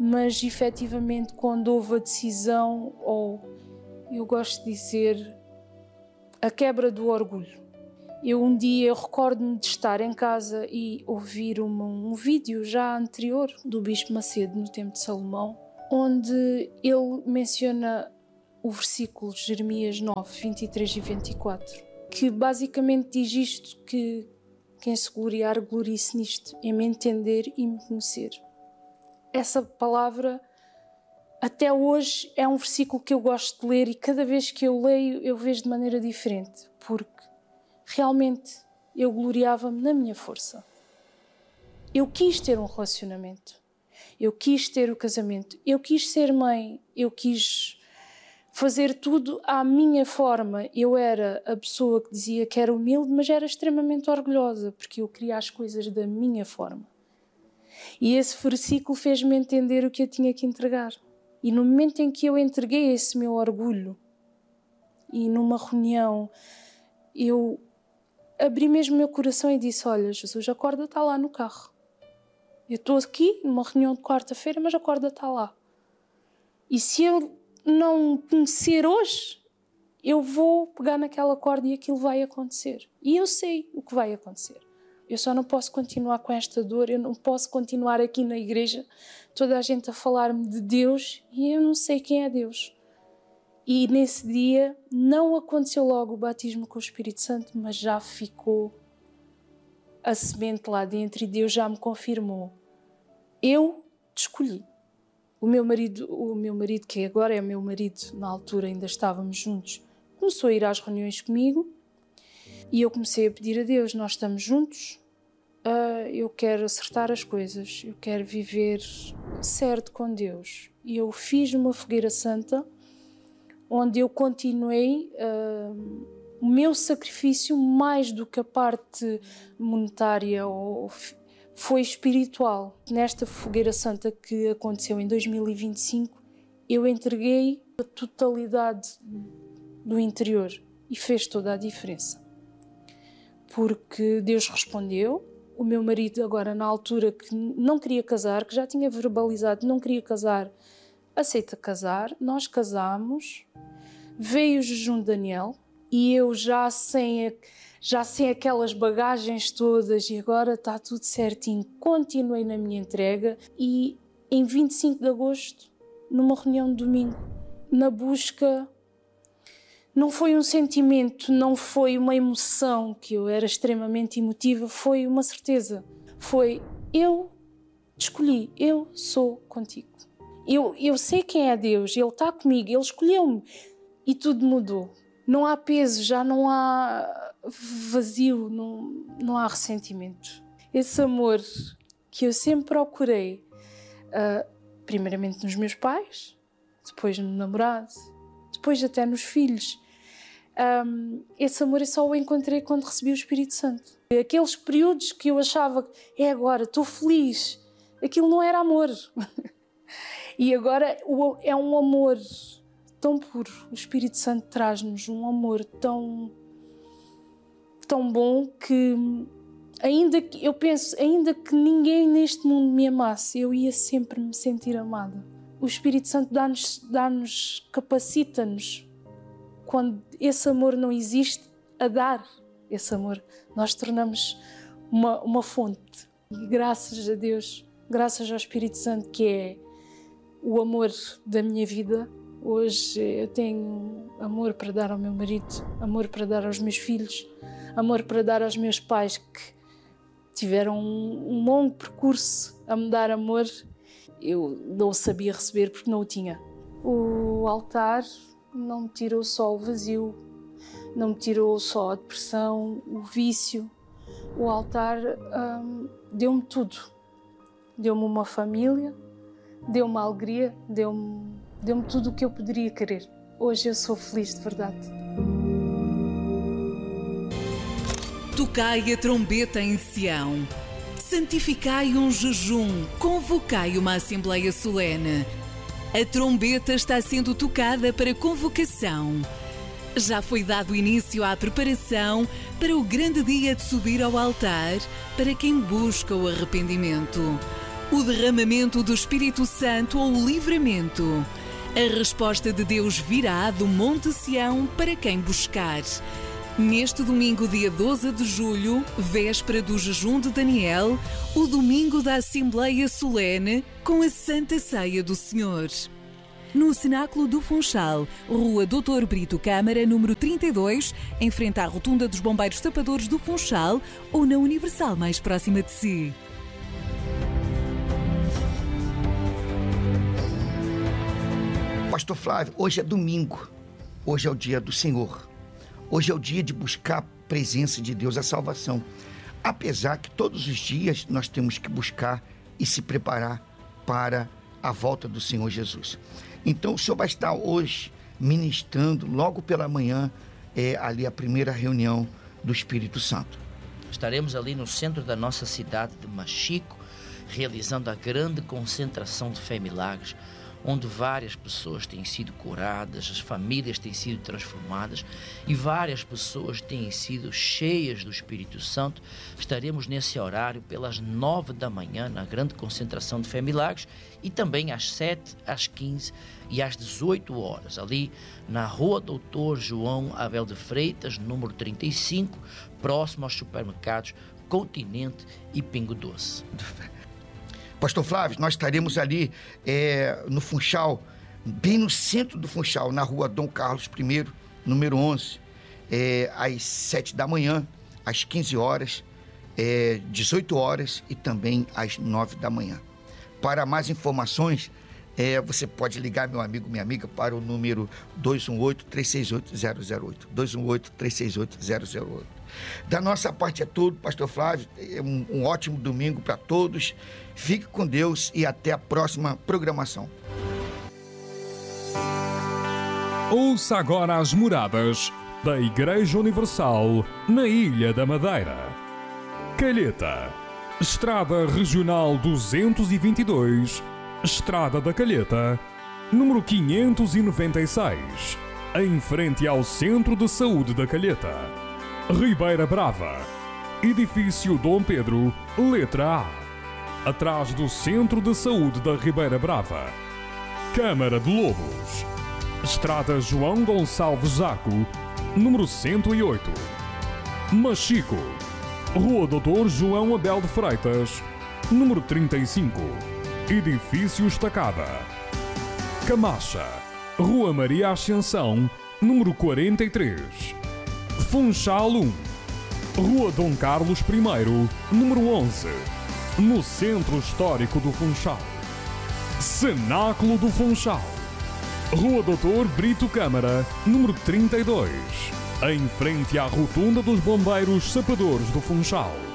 mas efetivamente quando houve a decisão, ou eu gosto de dizer, a quebra do orgulho. Um dia recordo-me de estar em casa e ouvir um vídeo já anterior do Bispo Macedo no tempo de Salomão, onde ele menciona o versículo de Jeremias 9, 23 e 24, que basicamente diz isto, que quem se gloriar, glorie-se nisto, em me entender e me conhecer. Essa palavra, até hoje, é um versículo que eu gosto de ler e cada vez que eu leio, eu vejo de maneira diferente, porque realmente eu gloriava-me na minha força. Eu quis ter um relacionamento, eu quis ter o casamento, eu quis ser mãe, eu quis fazer tudo à minha forma. Eu era a pessoa que dizia que era humilde, mas era extremamente orgulhosa, porque eu queria as coisas da minha forma. E esse versículo fez-me entender o que eu tinha que entregar. E no momento em que eu entreguei esse meu orgulho, e numa reunião, eu abri mesmo o meu coração e disse: olha, Jesus, a corda está lá no carro. Eu estou aqui numa reunião de quarta-feira, mas a corda está lá. E se eu não conhecer hoje, eu vou pegar naquela corda e aquilo vai acontecer. E eu sei o que vai acontecer. Eu só não posso continuar com esta dor, eu não posso continuar aqui na igreja, toda a gente a falar-me de Deus e eu não sei quem é Deus. E nesse dia não aconteceu logo o batismo com o Espírito Santo, mas já ficou a semente lá dentro e Deus já me confirmou. Eu te escolhi. O meu marido, que agora é o meu marido, na altura ainda estávamos juntos, começou a ir às reuniões comigo e eu comecei a pedir a Deus: nós estamos juntos, eu quero acertar as coisas, eu quero viver certo com Deus. E eu fiz uma fogueira santa, onde eu continuei o meu sacrifício, mais do que a parte monetária, foi espiritual. Nesta fogueira santa que aconteceu em 2025, eu entreguei a totalidade do interior e fez toda a diferença. Porque Deus respondeu. O meu marido, agora na altura que não queria casar, que já tinha verbalizado que não queria casar, aceita casar. Nós casámos, veio o jejum de Daniel e eu já sem aquelas bagagens todas e agora está tudo certinho. Continuei na minha entrega e em 25 de agosto, numa reunião de domingo, na busca, não foi um sentimento, não foi uma emoção, que eu era extremamente emotiva, foi uma certeza. Foi: eu te escolhi, eu sou contigo. Eu sei quem é Deus, Ele está comigo, Ele escolheu-me e tudo mudou. Não há peso, já não há vazio, não há ressentimento. Esse amor que eu sempre procurei, primeiramente nos meus pais, depois no namorado, depois até nos filhos, esse amor eu só o encontrei quando recebi o Espírito Santo. Aqueles períodos que eu achava que agora, estou feliz, aquilo não era amor. E agora é um amor tão puro. O Espírito Santo traz-nos um amor tão bom que ainda que ninguém neste mundo me amasse, eu ia sempre me sentir amada. O Espírito Santo dá-nos, capacita-nos, quando esse amor não existe, a dar esse amor. Nós tornamos uma fonte. E graças a Deus, graças ao Espírito Santo, que é o amor da minha vida, hoje eu tenho amor para dar ao meu marido, amor para dar aos meus filhos, amor para dar aos meus pais, que tiveram um longo percurso a me dar amor. Eu não o sabia receber porque não o tinha. O altar não me tirou só o vazio, não me tirou só a depressão, o vício. O altar deu-me tudo. Deu-me uma família, deu-me alegria, deu-me tudo o que eu poderia querer. Hoje eu sou feliz de verdade. Tocai a trombeta em Sião, santificai um jejum, convocai uma assembleia solene. A trombeta está sendo tocada para convocação. Já foi dado início à preparação para o grande dia de subir ao altar para quem busca o arrependimento. O derramamento do Espírito Santo ou o livramento? A resposta de Deus virá do Monte Sião para quem buscar. Neste domingo, dia 12 de julho, véspera do jejum de Daniel, o domingo da Assembleia Solene com a Santa Ceia do Senhor. No Cenáculo do Funchal, Rua Dr. Brito Câmara, número 32, em frente à Rotunda dos Bombeiros Tapadores do Funchal ou na Universal mais próxima de si. Pastor Flávio, hoje é domingo, hoje é o dia do Senhor, hoje é o dia de buscar a presença de Deus, a salvação, apesar que todos os dias nós temos que buscar e se preparar para a volta do Senhor Jesus. Então o Senhor vai estar hoje ministrando logo pela manhã, ali a primeira reunião do Espírito Santo. Estaremos ali no centro da nossa cidade de Machico, realizando a grande concentração de Fé e Milagres, onde várias pessoas têm sido curadas, as famílias têm sido transformadas e várias pessoas têm sido cheias do Espírito Santo. Estaremos nesse horário pelas 9 da manhã, na grande concentração de Fé e Milagres, e também às 7, às 15 e às 18 horas, ali na Rua Doutor João Abel de Freitas, número 35, próximo aos supermercados Continente e Pingo Doce. Pastor Flávio, nós estaremos ali no Funchal, bem no centro do Funchal, na Rua Dom Carlos I, número 11, às 7 da manhã, às 15 horas, 18 horas e também às 9 da manhã. Para mais informações, você pode ligar, meu amigo, minha amiga, para o número 218-368-008, 218-368-008. Da nossa parte é tudo, Pastor Flávio. Um ótimo domingo para todos. Fique com Deus e até a próxima programação. Ouça agora as moradas da Igreja Universal na Ilha da Madeira. Calheta, Estrada Regional 222, Estrada da Calheta, número 596, em frente ao Centro de Saúde da Calheta. Ribeira Brava, Edifício Dom Pedro, letra A, atrás do Centro de Saúde da Ribeira Brava. Câmara de Lobos, Estrada João Gonçalves Zaco, número 108. Machico, Rua Doutor João Abel de Freitas, número 35, Edifício Estacada. Camacha, Rua Maria Ascensão, número 43. Funchal 1, Rua Dom Carlos I, número 11, no Centro Histórico do Funchal. Cenáculo do Funchal, Rua Dr. Brito Câmara, número 32, em frente à Rotunda dos Bombeiros Sapadores do Funchal.